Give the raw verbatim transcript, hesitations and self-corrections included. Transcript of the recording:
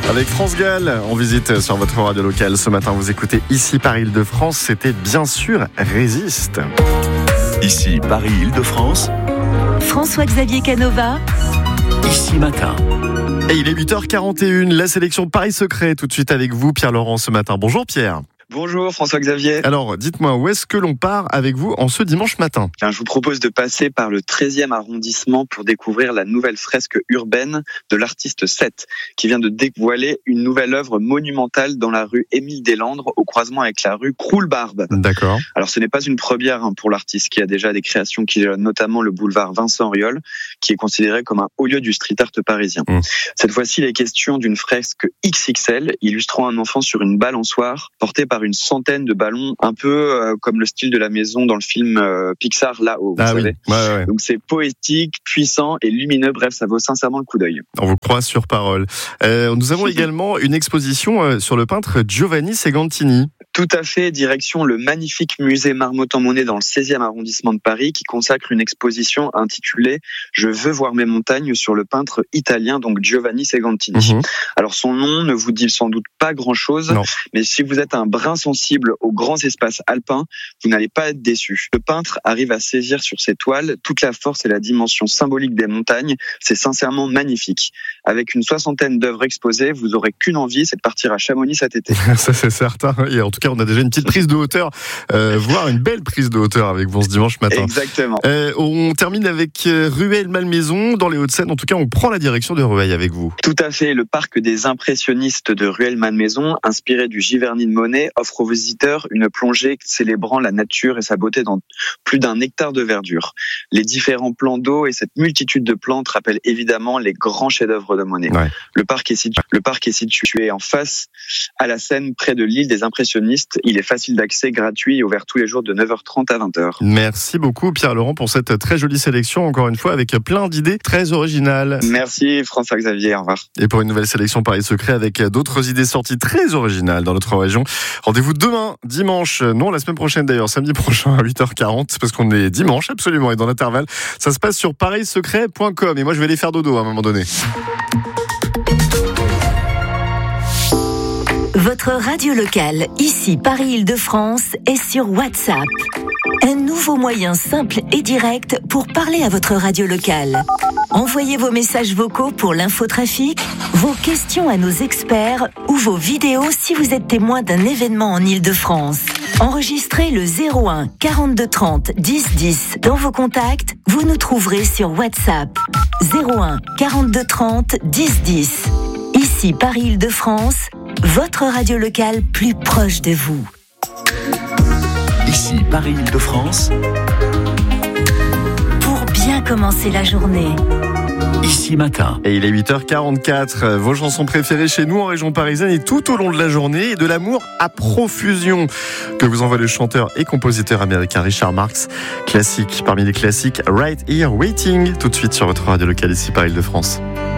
Avec France Gall, on visite sur votre radio locale. Ce matin, vous écoutez Ici Paris-Île-de-France. C'était bien sûr Résiste. Ici Paris-Île-de-France. François-Xavier Canova. Ici Matin. Et il est huit heures quarante et une. La sélection Paris Secret, tout de suite avec vous, Pierre-Laurent, ce matin. Bonjour Pierre. Bonjour François-Xavier. Alors, dites-moi, où est-ce que l'on part avec vous en ce dimanche matin ? Bien, je vous propose de passer par le treizième arrondissement pour découvrir la nouvelle fresque urbaine de l'artiste Seth, qui vient de dévoiler une nouvelle œuvre monumentale dans la rue Émile Deslandres, au croisement avec la rue Croulebarbe. D'accord. Alors, ce n'est pas une première hein, pour l'artiste, qui a déjà des créations qui jalonnent notamment le boulevard Vincent Auriol, qui est considéré comme un haut lieu du street art parisien. Mmh. Cette fois-ci, il est question d'une fresque X X L, illustrant un enfant sur une balançoire, portée par une centaine de ballons, un peu euh, comme le style de la maison dans le film euh, Pixar là-haut, vous ah savez. Oui. Ouais, ouais. Donc c'est poétique, puissant et lumineux, bref, ça vaut sincèrement le coup d'œil. On vous croit sur parole. Euh, nous avons également une exposition euh, sur le peintre Giovanni Segantini. Tout à fait, direction le magnifique musée Marmottan-Monet dans le seizième arrondissement de Paris, qui consacre une exposition intitulée « Je veux voir mes montagnes » sur le peintre italien, donc Giovanni Segantini. Mmh. Alors son nom ne vous dit sans doute pas grand-chose, non. Mais si vous êtes un brin sensible aux grands espaces alpins, vous n'allez pas être déçu. Le peintre arrive à saisir sur ses toiles toute la force et la dimension symbolique des montagnes. C'est sincèrement magnifique. Avec une soixantaine d'œuvres exposées, vous n'aurez qu'une envie, c'est de partir à Chamonix cet été. Ça c'est certain, et en tout cas on a déjà une petite prise de hauteur, euh, voire une belle prise de hauteur avec vous ce dimanche matin. Exactement. Euh, on termine avec Rueil-Malmaison dans les Hauts-de-Seine. En tout cas, on prend la direction de Rueil avec vous. Tout à fait. Le parc des impressionnistes de Rueil-Malmaison, inspiré du Giverny de Monet, offre aux visiteurs une plongée célébrant la nature et sa beauté dans plus d'un hectare de verdure. Les différents plans d'eau et cette multitude de plantes rappellent évidemment les grands chefs-d'œuvre de Monet. Ouais. Le parc est situé, le parc est situé en face à la Seine, près de l'île des impressionnistes. Il est facile d'accès, gratuit et ouvert tous les jours de neuf heures trente à vingt heures. Merci beaucoup Pierre-Laurent pour cette très jolie sélection, encore une fois avec plein d'idées très originales. Merci François-Xavier, au revoir. Et pour une nouvelle sélection Paris Secret avec d'autres idées sorties très originales dans notre région. Rendez-vous demain, dimanche, non la semaine prochaine d'ailleurs, samedi prochain à huit heures quarante, parce qu'on est dimanche absolument et dans l'intervalle. Ça se passe sur paris secret point com et moi je vais aller faire dodo à un moment donné. Votre radio locale, ici Paris-Île-de-France, est sur WhatsApp. Un nouveau moyen simple et direct pour parler à votre radio locale. Envoyez vos messages vocaux pour l'infotrafic, vos questions à nos experts ou vos vidéos si vous êtes témoin d'un événement en Île-de-France. Enregistrez le zéro un quarante-deux trente dix dix dans vos contacts, vous nous trouverez sur WhatsApp. zéro un quarante-deux trente dix dix. Ici Paris-Île-de-France, votre radio locale plus proche de vous. Ici Paris-Île-de-France. Pour bien commencer la journée. Ici Matin. Et il est huit heures quarante-quatre. Vos chansons préférées chez nous en région parisienne et tout au long de la journée. Et de l'amour à profusion que vous envoie le chanteur et compositeur américain Richard Marx. Classique, parmi les classiques, Right Here Waiting. Tout de suite sur votre radio locale ici Paris-Île-de-France.